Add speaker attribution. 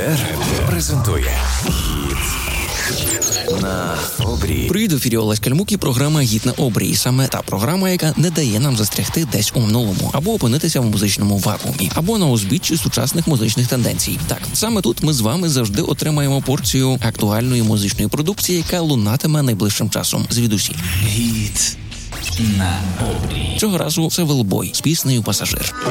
Speaker 1: ЕТР презентує «Гід на обрії».
Speaker 2: Привіт, в ефірі Олесь Кальмук і програма «Гід на обрії». Саме та програма, яка не дає нам застрягти десь у минулому, або опинитися в музичному вакуумі, або на узбіччі сучасних музичних тенденцій. Так, саме тут ми з вами завжди отримаємо порцію актуальної музичної продукції, яка лунатиме найближчим часом звідусіль.
Speaker 1: «Гід на обрії».
Speaker 2: Цього разу це Велбой з піснею «Пасажир».